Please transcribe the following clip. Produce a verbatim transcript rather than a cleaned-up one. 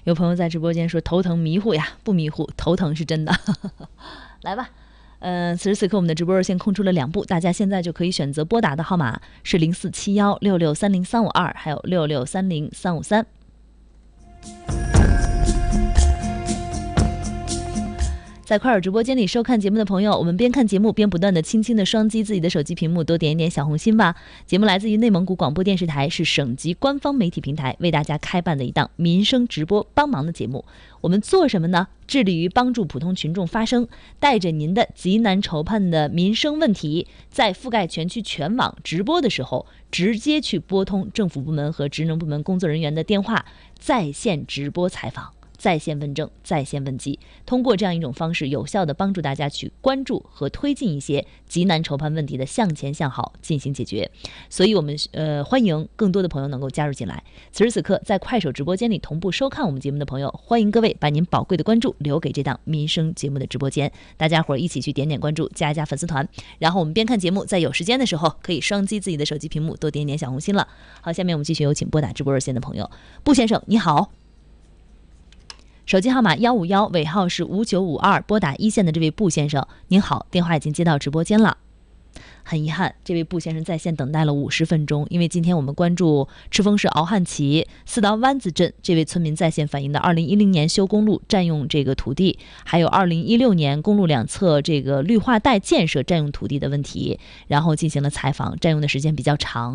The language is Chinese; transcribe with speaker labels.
Speaker 1: 有朋友在直播间说头疼迷糊呀，不迷糊，头疼是真的。来吧。嗯、呃，此时此刻我们的直播热线空出了两部，大家现在就可以选择拨打的号码是零四七幺六六三零三五二，还有六六三零三五三。在快手直播间里收看节目的朋友，我们边看节目边不断的轻轻的双击自己的手机屏幕，多点一点小红心吧。节目来自于内蒙古广播电视台，是省级官方媒体平台为大家开办的一档民生直播帮忙的节目。我们做什么呢？致力于帮助普通群众发声，带着您的急难愁盼的民生问题，在覆盖全区全网直播的时候，直接去拨通政府部门和职能部门工作人员的电话，在线直播采访，在线问政，在线问计，通过这样一种方式，有效的帮助大家去关注和推进一些急难愁盼问题的向前向好进行解决。所以我们呃欢迎更多的朋友能够加入进来。此时此刻，在快手直播间里同步收看我们节目的朋友，欢迎各位把您宝贵的关注留给这档民生节目的直播间，大家伙儿一起去点点关注，加一加粉丝团，然后我们边看节目，在有时间的时候可以双击自己的手机屏幕，多点一点小红心了。好，下面我们继续有请拨打直播热线的朋友，布先生你好。手机号码幺五幺，尾号是五九五二，拨打一线的这位布先生，您好，电话已经接到直播间了。很遗憾，这位布先生在线等待了五十分钟，因为今天我们关注赤峰市敖汉旗四道湾子镇这位村民在线反映的二零一零年修公路占用这个土地，还有二零一六年公路两侧这个绿化带建设占用土地的问题，然后进行了采访，占用的时间比较长。